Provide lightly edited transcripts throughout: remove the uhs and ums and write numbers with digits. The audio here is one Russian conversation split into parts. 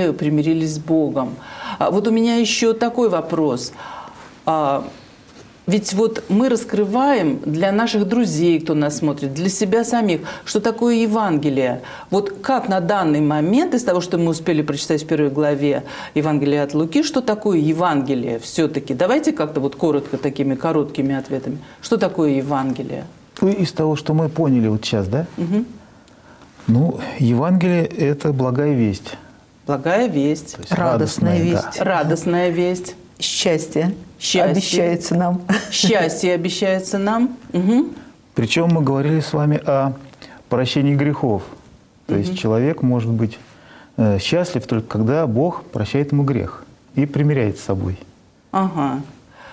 свое, примирились с Богом. Вот у меня еще такой вопрос. Ведь вот мы раскрываем для наших друзей, кто нас смотрит, для себя самих, что такое Евангелие. Вот как на данный момент, из того, что мы успели прочитать в первой главе Евангелия от Луки, что такое Евангелие все-таки? Давайте как-то вот коротко, такими короткими ответами. Что такое Евангелие? Из того, что мы поняли вот сейчас, да? Угу. Ну, Евангелие – это благая весть. Благая весть. Радостная весть. Да. Радостная весть. Счастье. Обещается нам. Счастье обещается нам. Угу. Причем мы говорили с вами о прощении грехов. То есть человек может быть счастлив только когда Бог прощает ему грех и примиряет с собой. Ага.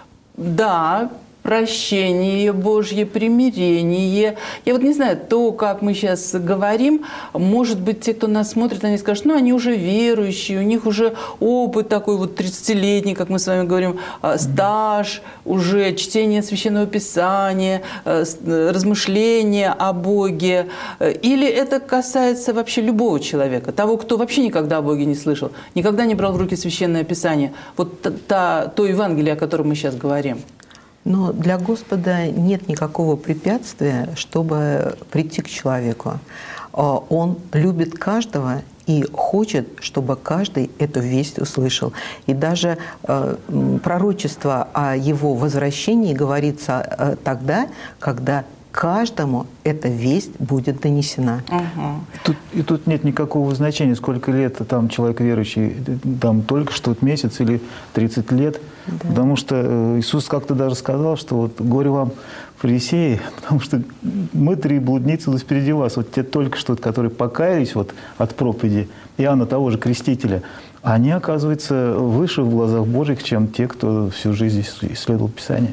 Да, прощение Божье, примирение. Я вот не знаю, то, как мы сейчас говорим, может быть, те, кто нас смотрит, они скажут, ну, они уже верующие, у них уже опыт такой вот 30-летний, как мы с вами говорим, стаж, уже чтение Священного Писания, размышления о Боге. Или это касается вообще любого человека, того, кто вообще никогда о Боге не слышал, никогда не брал в руки Священное Писание. Вот то Евангелие, о котором мы сейчас говорим. Но для Господа нет никакого препятствия, чтобы прийти к человеку. Он любит каждого и хочет, чтобы каждый эту весть услышал. И даже пророчество о его возвращении говорится тогда, когда каждому эта весть будет донесена. И тут нет никакого значения, сколько лет там человек верующий, там только что месяц или 30 лет. Да. Потому что Иисус как-то даже сказал, что вот горе вам, фарисеи, потому что мы 3 блудницы идут впереди вас. Вот те только что, которые покаялись вот от проповеди Иоанна того же Крестителя, они, оказывается, выше в глазах Божьих, чем те, кто всю жизнь исследовал Писание.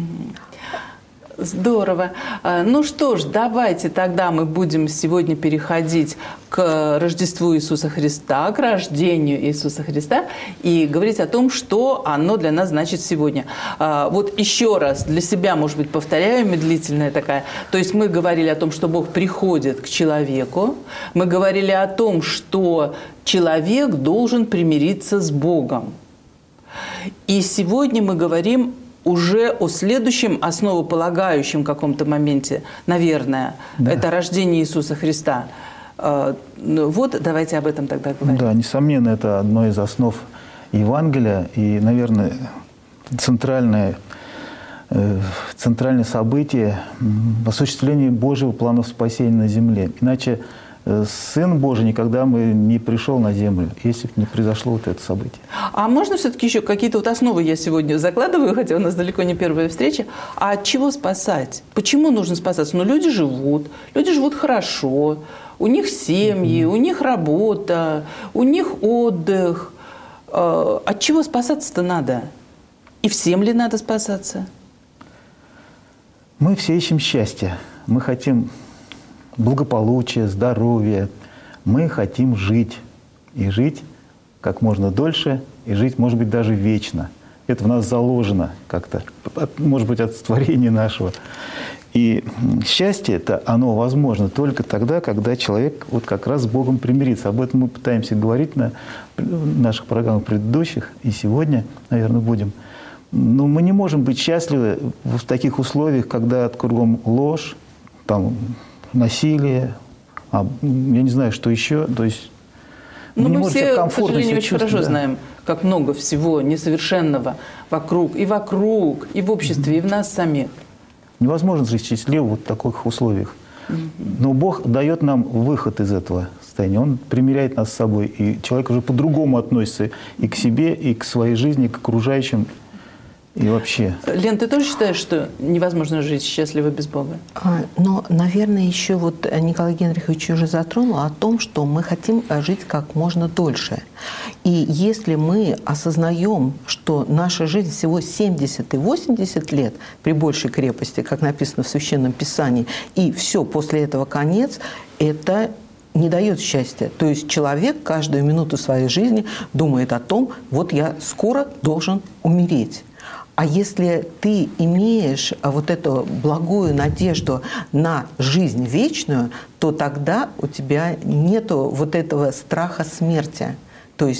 Здорово. Ну что ж, давайте тогда мы будем сегодня переходить к Рождеству Иисуса Христа, к рождению Иисуса Христа и говорить о том, что оно для нас значит сегодня. Вот еще раз для себя, может быть, повторяю, медлительная такая. То есть мы говорили о том, что Бог приходит к человеку, мы говорили о том, что человек должен примириться с Богом. И сегодня мы говорим уже о следующем основополагающем каком-то моменте, наверное, да. Это рождение Иисуса Христа. Вот давайте об этом тогда говорим. Да, несомненно, это одно из основ Евангелия и, наверное, центральное событие осуществления Божьего плана спасения на земле. Иначе Сын Божий никогда бы не пришел на землю, если бы не произошло вот это событие. А можно все-таки еще какие-то вот основы я сегодня закладываю, хотя у нас далеко не первая встреча. А от чего спасать? Почему нужно спасаться? Ну, люди живут хорошо, у них семьи, у них работа, у них отдых. От чего спасаться-то надо? И всем ли надо спасаться? Мы все ищем счастья. Мы хотим благополучия, здоровья. Мы хотим жить. И жить как можно дольше, и жить, может быть, даже вечно. Это в нас заложено как-то, может быть, от творения нашего. И счастье это оно возможно только тогда, когда человек вот как раз с Богом примирится. Об этом мы пытаемся говорить на наших программах предыдущих, и сегодня, наверное, будем. Но мы не можем быть счастливы в таких условиях, когда кругом ложь, там, насилие, я не знаю, что еще. То есть мы все, к сожалению, очень хорошо знаем, как много всего несовершенного вокруг, и в обществе, и в нас самих. Невозможно жить счастливо вот в таких условиях. Но Бог дает нам выход из этого состояния. Он примиряет нас с собой. И человек уже по-другому относится и к себе, и к своей жизни, и к окружающим. И вообще. Лен, ты тоже считаешь, что невозможно жить счастливо без Бога? Но, наверное, еще вот Николай Генрихович уже затронул о том, что мы хотим жить как можно дольше. И если мы осознаем, что наша жизнь всего 70 и 80 лет при большей крепости, как написано в Священном Писании, и все, после этого конец, это не дает счастья. То есть человек каждую минуту своей жизни думает о том, вот я скоро должен умереть. А если ты имеешь вот эту благую надежду на жизнь вечную, то тогда у тебя нету вот этого страха смерти.